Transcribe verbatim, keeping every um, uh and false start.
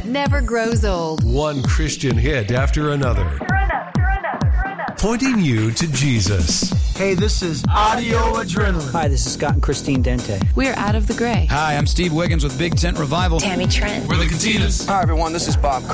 that never grows old. One Christian hit after another. Pointing you to Jesus. Hey, this is Audio Adrenaline. Hi, this is Scott and Christine Dente. We're Out of the Gray. Hi, I'm Steve Wiggins with Big Tent Revival. Tammy Trent. We're the Catinas. Hi, everyone. This is Bob